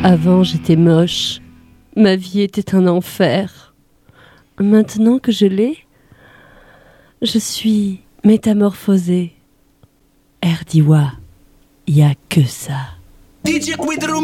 Avant, j'étais moche. Ma vie était un enfer. Maintenant que je l'ai, je suis métamorphosée. Erdiwa, y a que ça. DJ Quidrum